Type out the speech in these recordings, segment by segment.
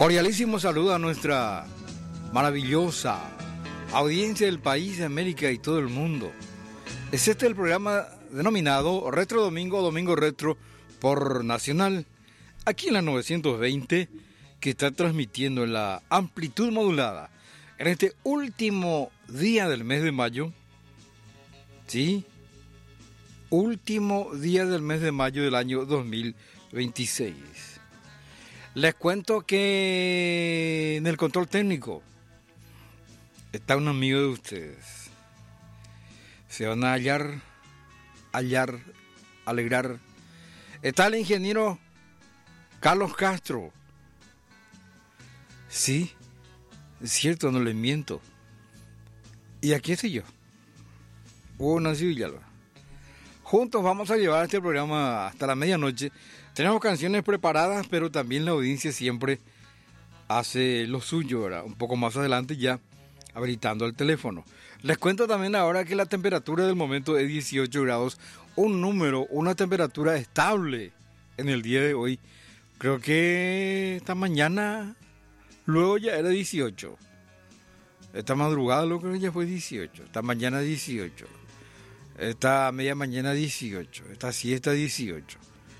Cordialísimo saludo a nuestra maravillosa audiencia del país, de América y todo el mundo. Es este el programa denominado Retro Domingo, Domingo Retro por Nacional, aquí en la 920, que está transmitiendo en la amplitud modulada en este último día del mes de mayo. ¿Sí? Último día del mes de mayo del año 2026. Les cuento que en el control técnico está un amigo de ustedes. Se van a alegrar. Está el ingeniero Carlos Castro. Sí, es cierto, no les miento. Y aquí estoy yo, Hugo Nancy Villalba. Juntos vamos a llevar este programa hasta la medianoche. Tenemos canciones preparadas, pero también la audiencia siempre hace lo suyo, ¿verdad? Un poco más adelante ya habilitando el teléfono. Les cuento también ahora que la temperatura del momento es 18 grados. Una temperatura estable en el día de hoy. Creo que esta mañana, luego ya era 18. Esta madrugada luego creo que ya fue 18. Esta mañana 18. Esta media mañana 18. Esta siesta 18.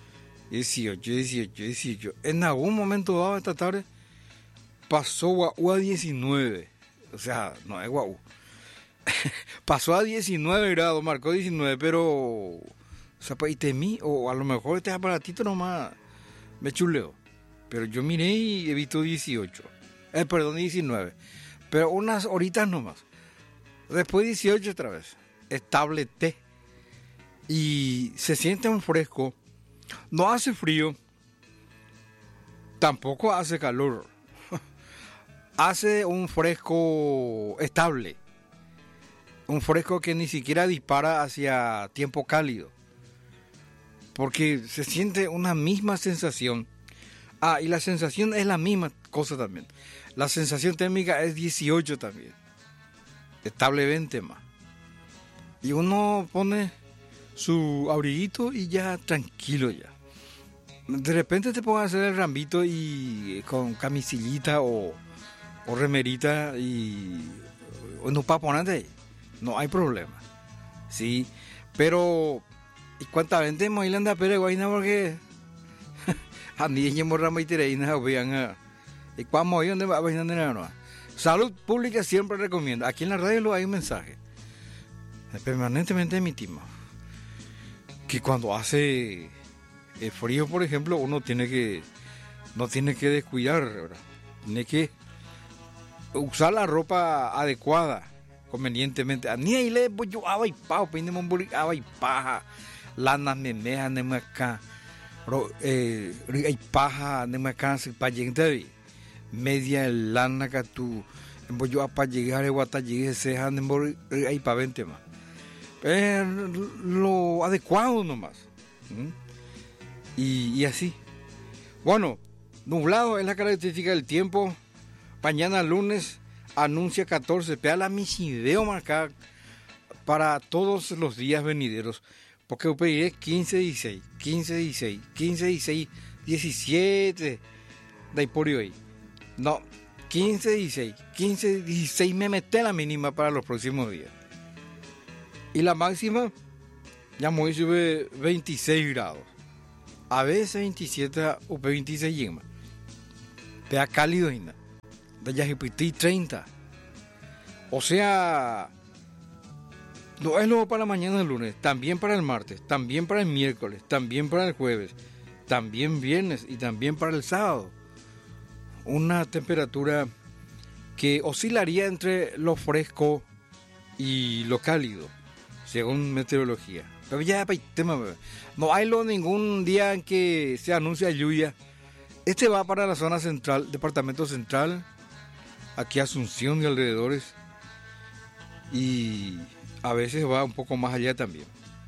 18. En algún momento dado esta tarde pasó Guau a 19. O sea, no es Guau. Pasó a 19 grados, marcó 19, pero... O sea, pues, o a lo mejor este aparatito nomás me chuleó. Pero yo miré y he visto 18. 19. Pero unas horitas nomás. Después 18 otra vez. Estable T. Y se siente un fresco. No hace frío, tampoco hace calor. Hace un fresco estable. Un fresco que ni siquiera dispara hacia tiempo cálido. Porque se siente una misma sensación. Y la sensación es la misma cosa también. La sensación térmica es 18 también. Estable 20 más. Y uno pone su abriguito y ya tranquilo ya. De repente te pueden hacer el rambito y con camisillita o remerita y no para ponerte, no hay problema. Sí, pero ¿y cuánta gente me anda pero guayna porque a mí ya morrama y tireina vean y cuando donde va a no. Salud Pública siempre recomienda. Aquí en la radio hay un mensaje. Permanentemente emitimos que cuando hace frío, por ejemplo, uno no tiene que descuidar, ¿verdad? Tiene que usar la ropa adecuada, convenientemente. Ni ahí le voy yo a y paja, peinemos y paja, lana memeja, nemaca, hay paja, nemaca, para llegar media lana que tú, voy yo a para llegar a Guatallí, se han de ahí para 20 más. Lo adecuado nomás. Y así. Bueno, nublado es la característica del tiempo. Mañana lunes anuncia 14. Pega la misideo marcada para todos los días venideros. Porque yo pediré 15, 16, 15, 16, 15, 16, 17. De ahí por hoy. No, 15, 16, 15, 16 me mete la mínima para los próximos días. Y la máxima, ya muy sube 26 grados. A veces 27 o 26 llegan. Pega cálido ainda. De Yajipití 30. O sea, no es luego para la mañana del lunes, también para el martes, también para el miércoles, también para el jueves, también viernes y también para el sábado. Una temperatura que oscilaría entre lo fresco y lo cálido, según meteorología. Pero ya tema, no hay ningún día en que se anuncia lluvia. Este va para la zona central, departamento central, aquí Asunción y alrededores, y a veces va un poco más allá también.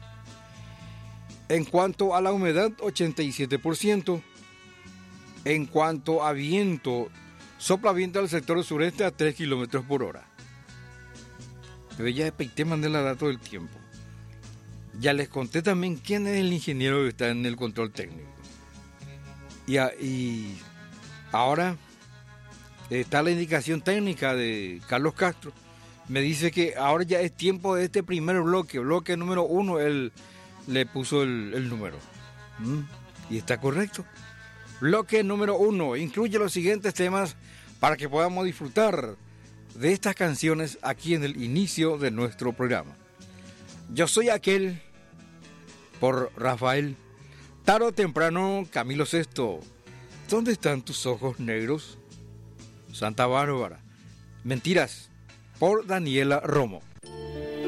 En cuanto a la humedad, 87%. En cuanto a viento, sopla viento al sector sureste a 3 kilómetros por hora. Pero ya te mandé la data del tiempo. Ya les conté también quién es el ingeniero que está en el control técnico. Y ahora está la indicación técnica de Carlos Castro. Me dice que ahora ya es tiempo de este primer bloque número 1, él le puso el número. Y está correcto. Bloque número 1 incluye los siguientes temas para que podamos disfrutar de estas canciones aquí en el inicio de nuestro programa. Yo soy aquel, por Rafael. Tarde o temprano, Camilo Sesto. ¿Dónde están tus ojos negros? Santa Bárbara. Mentiras, por Daniela Romo.